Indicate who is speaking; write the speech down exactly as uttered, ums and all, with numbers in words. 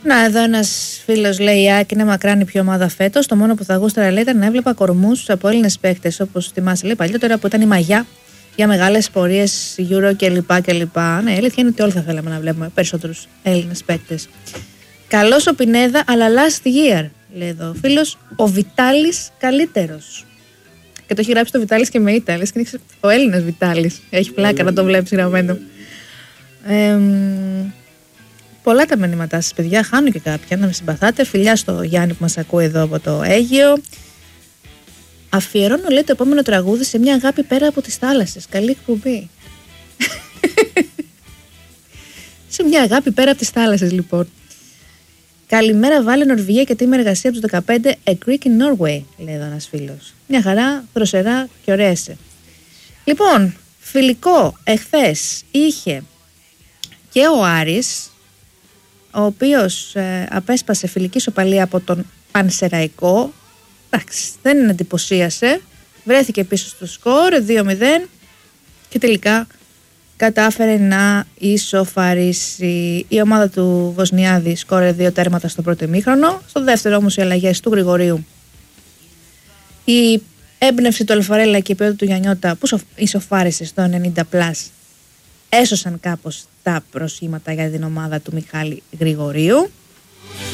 Speaker 1: Να, εδώ ένας φίλος λέει: η ΑΕΚ είναι μακράν η πιο ομάδα φέτος. Το μόνο που θα γούσταρα, λέει, ήταν να έβλεπα κορμούς από Έλληνες παίκτες. Όπως θυμάσαι, λέει, παλιότερα που ήταν η μαγιά για μεγάλες πορείες Euro κλπ. κλπ. Ναι, η αλήθεια είναι ότι όλοι θα θέλαμε να βλέπουμε περισσότερους Έλληνες παίκτες. Καλός ο Πινέδα, αλλά last year, λέει εδώ ο φίλος, ο Βιτάλης καλύτερος. Και το έχει γράψει το Βιτάλης και με ήττα. Λες και είναι ο Έλληνας Βιτάλης. Έχει πλάκα να το βλέπεις γραμμένο. Ε, πολλά τα μηνύματά σας, παιδιά. Χάνω και κάποια, να με συμπαθάτε. Φιλιά στο Γιάννη που μας ακούει εδώ από το Αίγυο. Αφιερώνω, λέει, το επόμενο τραγούδι σε μια αγάπη πέρα από τις θάλασσες. Καλή εκπομπή. Σε μια αγάπη πέρα από τις θάλασσες, λοιπόν. Καλημέρα, βάλε Νορβηγία και τίμη εργασία από τους δεκαπέντε. A Greek in Norway, λέει εδώ ένας φίλος. Μια χαρά, δροσερά και ωραία είσαι. Λοιπόν, φιλικό εχθές είχε και ο Άρης, ο οποίος ε, απέσπασε φιλική ισοπαλία από τον Πανσεραϊκό. Εντάξει, δεν εντυπωσίασε. Βρέθηκε πίσω στο σκορ δύο μηδέν και τελικά κατάφερε να ισοφαρίσει. Η ομάδα του Βοσνιάδη σκόρε δύο τέρματα στο πρώτο ημίχρονο. Στο δεύτερο όμως οι αλλαγές του Γρηγορίου, η έμπνευση του Αλφαρέλα και η ποιότητα του Γιαννιώτα που ισοφάρισε στο ενενήντα πλας έσωσαν κάπως τα προσχήματα για την ομάδα του Μιχάλη Γρηγορίου.